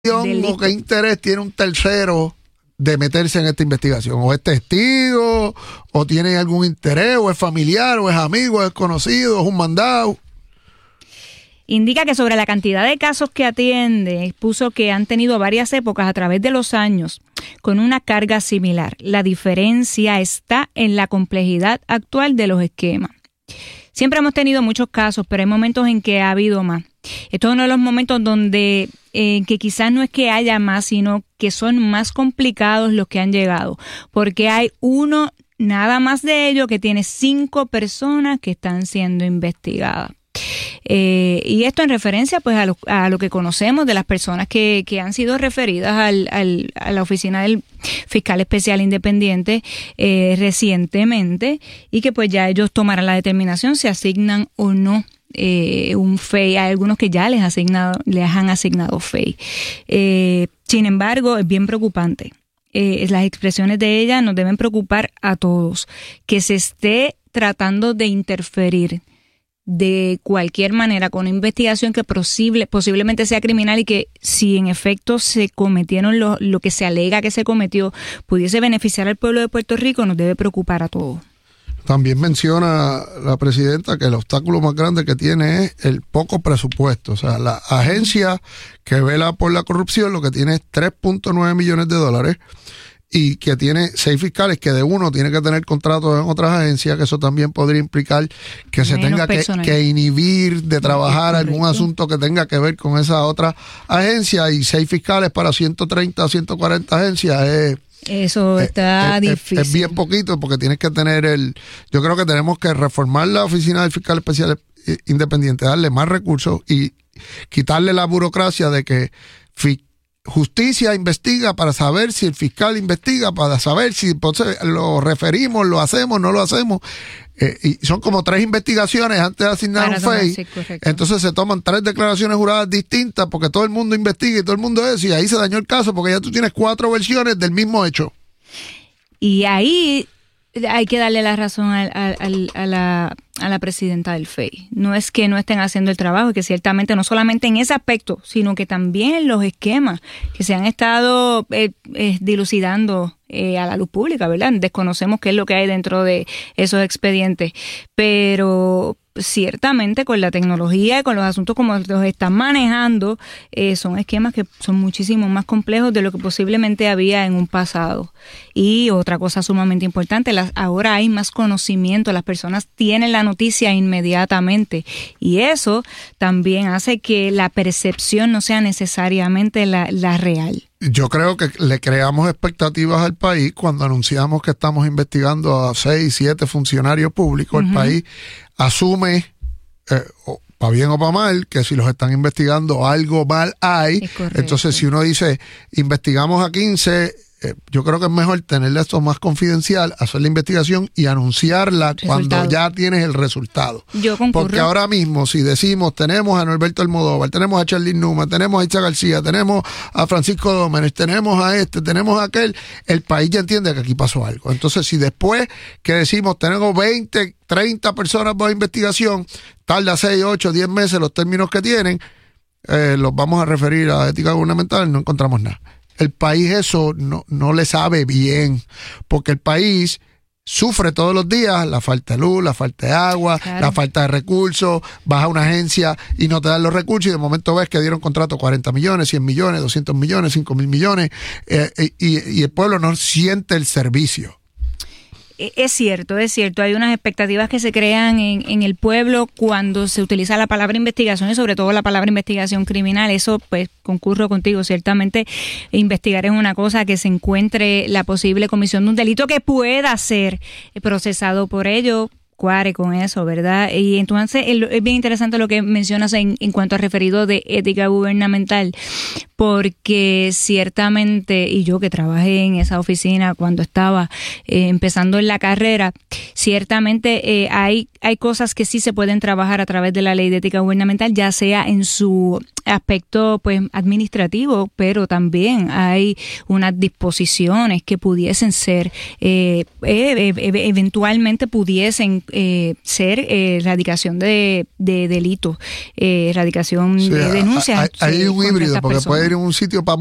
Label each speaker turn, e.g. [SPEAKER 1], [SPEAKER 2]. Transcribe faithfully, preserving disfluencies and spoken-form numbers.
[SPEAKER 1] o qué interés tiene un tercero de meterse en esta investigación? ¿O es testigo, o tiene algún interés, o es familiar, o es amigo, o es conocido, o es un mandado?
[SPEAKER 2] Indica que sobre la cantidad de casos que atiende, expuso que han tenido varias épocas a través de los años con una carga similar. La diferencia está en la complejidad actual de los esquemas. Siempre hemos tenido muchos casos, pero hay momentos en que ha habido más. Esto es uno de los momentos donde eh, que quizás no es que haya más, sino que son más complicados los que han llegado, porque hay uno, nada más de ello, que tiene cinco personas que están siendo investigadas. Eh, y esto en referencia pues a lo, a lo que conocemos de las personas que, que han sido referidas al, al, a la oficina del fiscal especial independiente eh, recientemente, y que pues ya ellos tomarán la determinación si asignan o no eh, un F E I. Hay algunos que ya les, asignado, les han asignado F E I. Eh, sin embargo, es bien preocupante. Eh, las expresiones de ella nos deben preocupar a todos, que se esté tratando de interferir de cualquier manera con una investigación que posible, posiblemente sea criminal, y que si en efecto se cometieron lo, lo que se alega que se cometió, pudiese beneficiar al pueblo de Puerto Rico, nos debe preocupar a todos.
[SPEAKER 1] También menciona la presidenta que el obstáculo más grande que tiene es el poco presupuesto. O sea, la agencia que vela por la corrupción lo que tiene es tres punto nueve millones de dólares, y que tiene seis fiscales, que de uno tiene que tener contratos en otras agencias, que eso también podría implicar que se tenga que, que inhibir de trabajar algún asunto que tenga que ver con esa otra agencia, y seis fiscales para ciento treinta, ciento cuarenta agencias es...
[SPEAKER 2] Eso está
[SPEAKER 1] es,
[SPEAKER 2] difícil.
[SPEAKER 1] Es, es bien poquito, porque tienes que tener el... Yo creo que tenemos que reformar la oficina del fiscal especial independiente, darle más recursos y quitarle la burocracia de que fi, justicia investiga para saber si el fiscal investiga, para saber si lo referimos, lo hacemos, no lo hacemos. Eh, y son como tres investigaciones antes de asignar un F E I. Sí, entonces se toman tres declaraciones juradas distintas, porque todo el mundo investiga y todo el mundo es, y ahí se dañó el caso, porque ya tú tienes cuatro versiones del mismo hecho.
[SPEAKER 2] Y ahí hay que darle la razón a, a, a, la, a la presidenta del F E I. No es que no estén haciendo el trabajo, que ciertamente no solamente en ese aspecto, sino que también en los esquemas que se han estado eh, eh, dilucidando eh, a la luz pública, ¿verdad? Desconocemos qué es lo que hay dentro de esos expedientes, pero ciertamente con la tecnología y con los asuntos como los están manejando, eh, son esquemas que son muchísimo más complejos de lo que posiblemente había en un pasado. Y otra cosa sumamente importante, las, ahora hay más conocimiento, las personas tienen la noticia inmediatamente, y eso también hace que la percepción no sea necesariamente la, la real.
[SPEAKER 1] Yo creo que le creamos expectativas al país cuando anunciamos que estamos investigando a seis, siete funcionarios públicos. Uh-huh. El país asume, eh, para bien o para mal, que si los están investigando algo mal hay. Entonces, si uno dice, investigamos a quince, eh, yo creo que es mejor tenerle esto más confidencial, hacer la investigación y anunciarla resultado. Cuando ya tienes el resultado.
[SPEAKER 2] Yo concurro.
[SPEAKER 1] Porque ahora mismo, si decimos, tenemos a Norberto Almodóvar, tenemos a Charly Numa, tenemos a Itza García, tenemos a Francisco Dómenes, tenemos a este, tenemos a aquel, el país ya entiende que aquí pasó algo. Entonces, si después que decimos, tenemos veinte, treinta personas bajo investigación, tarda seis, ocho, diez meses los términos que tienen, eh, los vamos a referir a ética gubernamental, no encontramos nada. El país eso no, no le sabe bien, porque el país sufre todos los días la falta de luz, la falta de agua, claro. La falta de recursos. Vas a una agencia y no te dan los recursos, y de momento ves que dieron contrato cuarenta millones, cien millones, doscientos millones, cinco mil millones, eh, y, y el pueblo no siente el servicio.
[SPEAKER 2] Es cierto, es cierto. Hay unas expectativas que se crean en, en el pueblo cuando se utiliza la palabra investigación, y sobre todo la palabra investigación criminal. Eso, pues, concurro contigo. Ciertamente, investigar es una cosa, que se encuentre la posible comisión de un delito que pueda ser procesado por ello. Cuare con eso, ¿verdad? Y entonces es bien interesante lo que mencionas en, en cuanto a referido de ética gubernamental, porque ciertamente, y yo que trabajé en esa oficina cuando estaba eh, empezando en la carrera, ciertamente eh, hay, hay cosas que sí se pueden trabajar a través de la ley de ética gubernamental, ya sea en su aspecto pues administrativo, pero también hay unas disposiciones que pudiesen ser, eh, eh, eh, eventualmente pudiesen eh, ser eh, erradicación de, de delitos, eh, erradicación sí, de denuncias.
[SPEAKER 1] Hay, hay un híbrido, porque personas. Puede ir a un sitio para